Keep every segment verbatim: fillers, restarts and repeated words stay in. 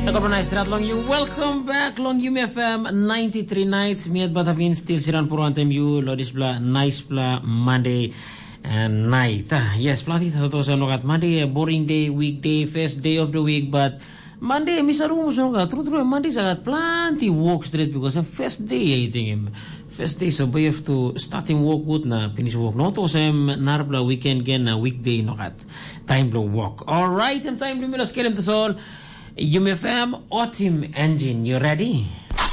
Strat long you. Welcome back long you F M ninety-three nights. Miat Batavin still siran puruantem you. Lodis bla nice bla Monday and night. Ah, yes, plenty to sa nogat Monday a boring day, weekday, first day of the week, but Monday misarumo sa nogat. True true Monday sa plenty walk straight because the first day I think first day so we have to starting walk good na finish walk. No to sa narbla weekend gen na weekday nogat. Time blow walk. All right, and time blow milas kerem to sol. U M F M Autumn Engine, you ready?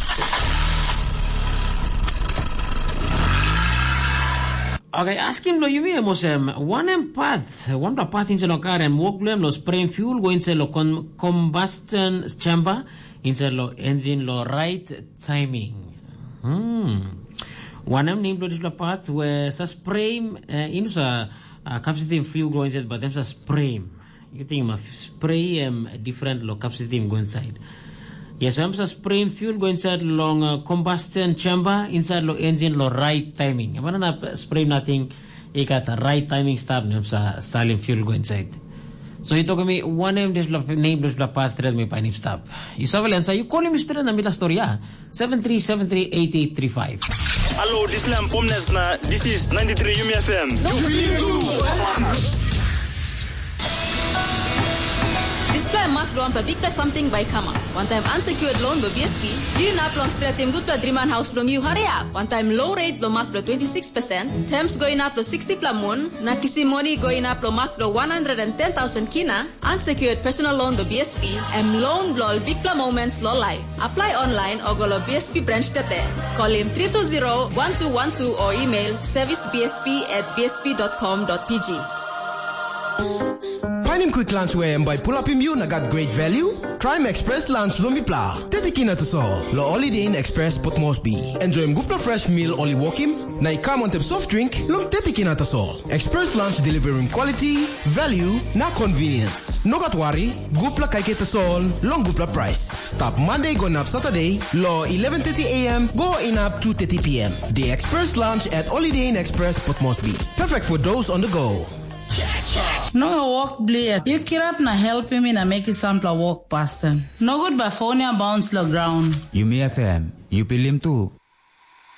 Okay, ask him lo yumi mosem one em path one la path in the car and walk blem lo spray fuel go inside lo con combustion chamber inside lo engine lo right timing. Hmm. One em name lo dis la path where sa spray uh, inu sa uh, capacity fuel go inside but them sa spray. You think ma spray um, different lo capacity go inside. Yes, I'm sa spray fuel go inside long uh, combustion chamber inside lo engine lo right timing. Amana na spray nating ikat right timing stop nem sa salim fuel go inside. So ito kami one name this name this la pass thread may panim stop. You surveillance you call him Mister na mila storya seven three seven three eight eight three five. Hello, this lam pomnes na this is ninety-three U M F M. No, Display mark loan per big plus something by Kama. One time unsecured loan by B S P. You not long straight team good per Dreaman house loan you hurry up. One time low rate lo mark lo twenty-six percent. Terms going up lo sixty plus moon. Na kisi money going up lo mark lo one hundred ten thousand kina. Unsecured personal loan by B S P. And loan lo big plus moments lo live. Apply online or go lo B S P branch tete. Call him three two zero one two one two or email service b s p at b s p dot com dot p g. Find him quick lunch where by pull up him you na got great value. Try him express lunch lumi pla. Tetikina to sol. Lo holiday in express pot Mosby. Enjoy him gupla fresh meal only walk him. Na ikam on tep soft drink lum tetikina to sol. Express lunch delivering quality, value, na convenience. No got worry. Gupla kaike to sol. Long gupla price. Stop Monday go up Saturday. Lo eleven thirty a m go in up two thirty p m The express lunch at Holiday Inn Express Port Mosby. Perfect for those on the go. No walk blade. You kirap na help him na make his sample walk past them. No good by phone bounce the ground. U M F M. You pilim too.